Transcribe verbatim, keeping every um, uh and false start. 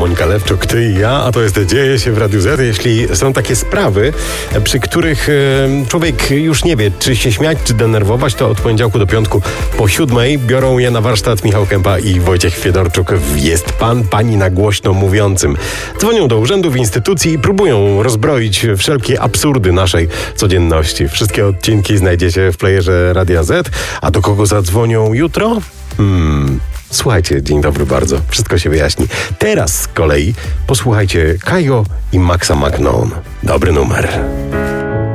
Monika Lewczuk, ty i ja, a to jest Dzieje się w Radiu Z. Jeśli są takie sprawy, przy których e, człowiek już nie wie, czy się śmiać, czy denerwować, to od poniedziałku do piątku po siódmej biorą je na warsztat Michał Kępa i Wojciech Fiedorczuk. Jest pan, pani na głośno mówiącym. Dzwonią do urzędów, instytucji i próbują rozbroić wszelkie absurdy naszej codzienności. Wszystkie odcinki znajdziecie w playerze Radia Z. A do kogo zadzwonią jutro? Hmm... Słuchajcie, dzień dobry bardzo. Wszystko się wyjaśni. Teraz z kolei posłuchajcie Kygo i Maxa McKnown. Dobry numer.